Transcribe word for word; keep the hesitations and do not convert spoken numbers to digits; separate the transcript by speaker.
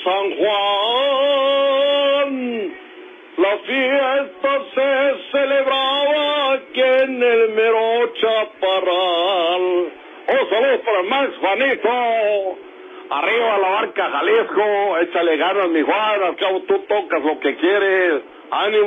Speaker 1: San Juan. La fiesta se celebraba aquí en el mero Chaparral. Oh, saludos para el Max Juanito. Arriba la Barca Jalisco. Échale ganas, mi Juan. Al cabo tú tocas lo que quieres. Ánimo.